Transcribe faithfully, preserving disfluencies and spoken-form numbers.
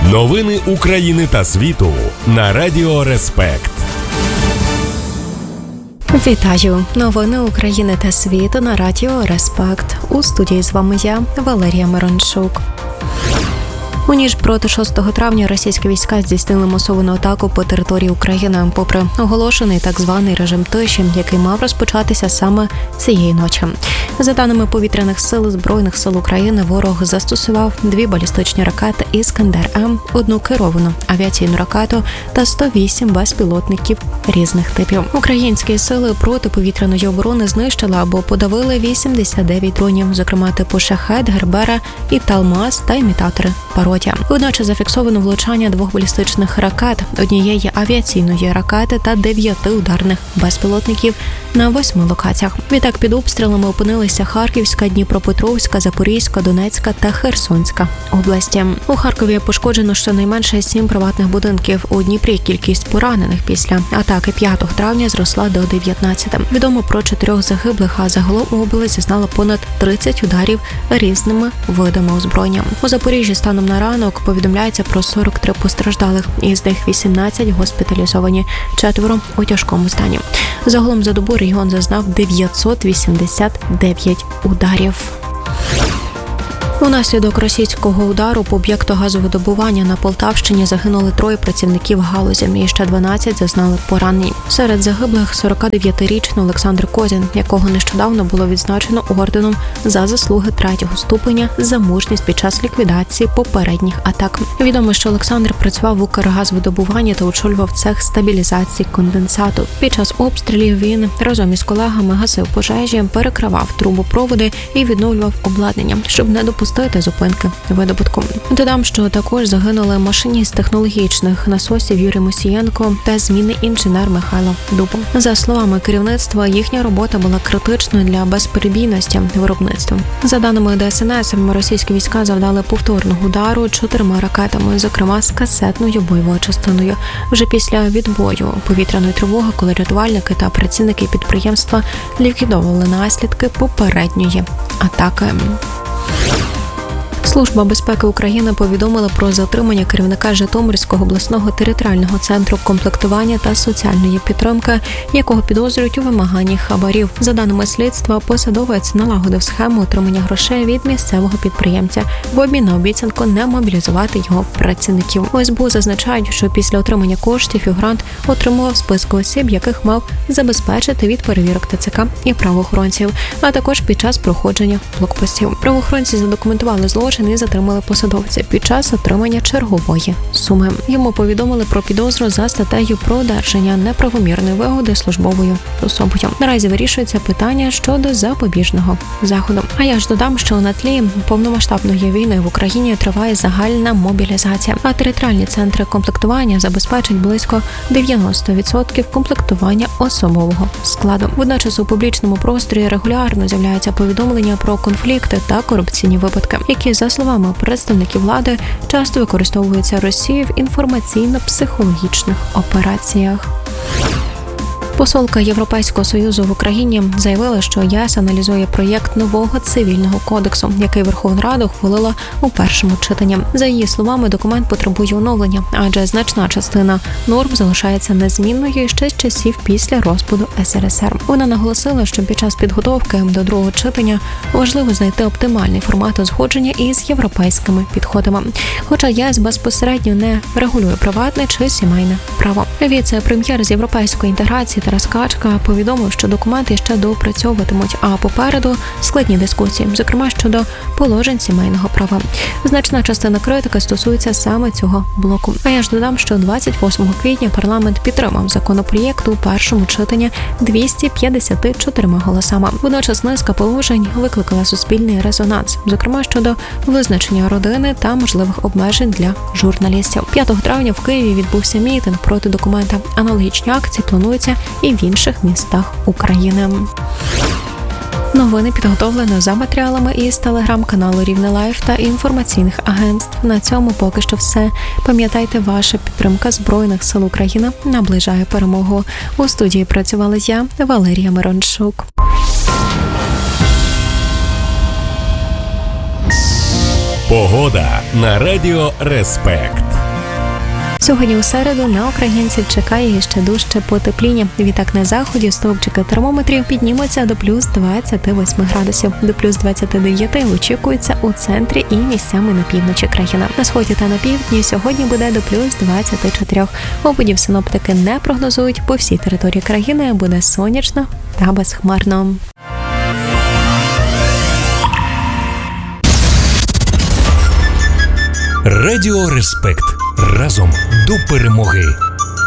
Новини України та світу на Радіо Респект. Вітаю! Новини України та світу на Радіо Респект. У студії з вами я, Валерія Мирончук. У ніч проти шостого травня російські війська здійснили масовану атаку по території України, попри оголошений так званий режим тиші, який мав розпочатися саме цієї ночі. За даними повітряних сил Збройних сил України, ворог застосував дві балістичні ракети «Іскандер-М», одну керовану авіаційну ракету та сто вісім безпілотників різних типів. Українські сили протиповітряної оборони знищили або подавили вісімдесят дев'ять дронів, зокрема типу «Шахед», «Гербера» і «Талмаз» та імітатори «Пародія». Водночас зафіксовано влучання двох балістичних ракет, однієї авіаційної ракети та дев'яти ударних безпілотників на восьми локаціях. Відтак під обстрілами опинилися Харківська, Дніпропетровська, Запорізька, Донецька та Херсонська області. У Харкові пошкоджено щонайменше сім приватних будинків. У Дніпрі кількість поранених після атаки п'ятого травня зросла до дев'ятнадцяти. Відомо про чотирьох загиблих, а загалом область зазнала понад тридцять ударів різними видами озброєння. У Запоріжжі станом на ранок повідомляється про сорок три постраждалих, із них вісімнадцять госпіталізовані, четверо у тяжкому стані. Загалом за добу регіон зазнав дев'ятсот вісімдесят дев'ять ударів. Унаслідок російського удару по об'єкту газовидобування на Полтавщині загинули троє працівників галузі, і ще дванадцять зазнали поранень. Серед загиблих сорокадев'ятирічний Олександр Козін, якого нещодавно було відзначено орденом за заслуги третього ступеня за мужність під час ліквідації попередніх атак. Відомо, що Олександр працював в Укргазвидобуванні та очолював цех стабілізації конденсату. Під час обстрілів він разом із колегами гасив пожежі, перекривав трубопроводи і відновлював обладнання, щоб не допустити зупинки видобутку. Додам, що також загинули машиніст технологічних насосів Юрій Мусієнко та змінний інженер Михайло Дубов. За словами керівництва, їхня робота була критичною для безперебійності виробництва. За даними Де Ес Ен Ес, російські війська завдали повторного удару чотирма ракетами, зокрема з касетною бойовою частиною. Вже після відбою повітряної тривоги, коли рятувальники та працівники підприємства ліквідовували наслідки попередньої атаки. Служба безпеки України повідомила про затримання керівника Житомирського обласного територіального центру комплектування та соціальної підтримки, якого підозрюють у вимаганні хабарів. За даними слідства, посадовець налагодив схему отримання грошей від місцевого підприємця в обмін на обіцянку не мобілізувати його працівників. У ес бе у зазначають, що після отримання коштів фігурант отримував списки осіб, яких мав забезпечити від перевірок Те Це Ка і правоохоронців, а також під час проходження блокпостів. Правоохоронці задокументували злочин і затримали посадовця під час отримання чергової суми. Йому повідомили про підозру за статтею про одержання неправомірної вигоди службовою особою. Наразі вирішується питання щодо запобіжного заходу. А я ж додам, що на тлі повномасштабної війни в Україні триває загальна мобілізація, а територіальні центри комплектування забезпечать близько дев'яносто відсотків комплектування особового складу. Водночас у публічному просторі регулярно з'являються повідомлення про конфлікти та корупційні випадки, які, за словами представників влади, часто використовуються Росією в інформаційно-психологічних операціях. Посолка Європейського Союзу в Україні заявила, що ЄС аналізує проєкт нового цивільного кодексу, який Верховна Рада ухвалила у першому читанні. За її словами, документ потребує оновлення, адже значна частина норм залишається незмінною ще з часів після розпаду ес ер ес ер. Вона наголосила, що під час підготовки до другого читання важливо знайти оптимальний формат узгодження із європейськими підходами. Хоча ЄС безпосередньо не регулює приватне чи сімейне право. Віце-прем'єр з європейської інтеграції Тарас Качка повідомив, що документи ще доопрацьовуватимуть, а попереду складні дискусії, зокрема щодо положень сімейного права. Значна частина критики стосується саме цього блоку. А я ж додам, що двадцять восьмого квітня парламент підтримав законопроєкт у першому читанні двісті п'ятдесят чотирма голосами. Водночас низка положень викликала суспільний резонанс, зокрема щодо визначення родини та можливих обмежень для журналістів. п'ятого травня в Києві відбувся мітинг проти документа. Аналогічні акції плануються і в інших містах України. Новини підготовлено за матеріалами із телеграм-каналу Рівне Лайф та інформаційних агентств. На цьому поки що все. Пам'ятайте, ваша підтримка Збройних сил України наближає перемогу. У студії працювала я, Валерія Мирончук. Погода на Радіо Респект. Сьогодні у середу на українців чекає ще дужче потепління. Відтак на заході стовпчики термометрів піднімуться до плюс двадцять вісім градусів. До плюс двадцять дев'ять очікується у центрі і місцями на півночі країни. На сході та на півдні сьогодні буде до плюс двадцять чотири. Опадів синоптики не прогнозують. По всій території країни буде сонячно та безхмарно. Радіо Респект. Разом до перемоги.